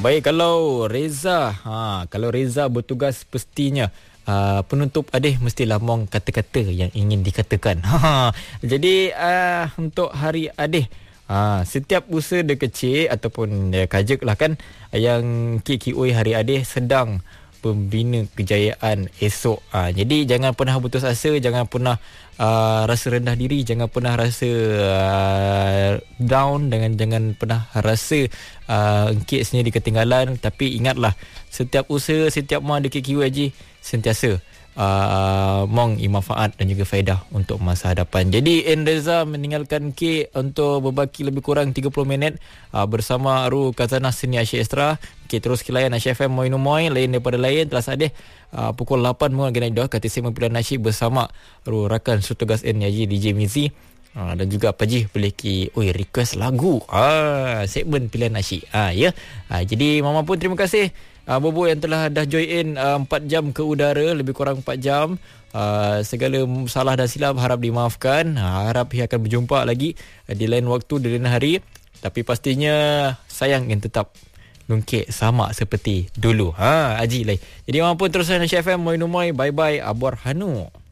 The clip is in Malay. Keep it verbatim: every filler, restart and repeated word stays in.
baik, kalau Reza, ha, kalau Reza bertugas pastinya Uh, penutup Adeh mestilah mong kata-kata yang ingin dikatakan. Ha, jadi uh, untuk hari Adeh, uh, setiap usaha dia kecil ataupun dia kajak lah kan, yang K K O hari Adeh sedang pembina kejayaan esok. Uh, jadi jangan pernah putus asa, jangan pernah uh, rasa rendah diri, jangan pernah rasa uh, down, dengan jangan pernah rasa uh, engkit sendiri ketinggalan. Tapi ingatlah, setiap usaha, setiap mah ada K K O Haji sentiasa uh, mong manfaat dan juga faedah untuk masa hadapan. Jadi En Reza meninggalkan K untuk berbaki lebih kurang tiga puluh minit uh, bersama Aru Kazanah Seni Asia Extra. K terus kilayan Asia F M Moinu Moi, lain daripada lain telah sadih uh, pukul lapan mengenai genai dah kata saya mempunyai nasyid bersama Aru rakan Sutugas En Haji D J Mizi. Ha, dan juga Pak Ji boleh ki oi request lagu. Ah, segmen pilihan nasyid. Ah ya. Ha, jadi mama pun terima kasih Uh, Bobo yang telah dah join in uh, empat jam ke udara, lebih kurang empat jam. Uh, segala salah dan silap harap dimaafkan. Uh, harap ia akan berjumpa lagi uh, di lain waktu, di lain hari. Tapi pastinya sayang yang tetap lungkit sama seperti dulu. Ha, Haji lai. Jadi mampu teruskan Asia F M Moi Numoi. Bye bye Abor Hanu.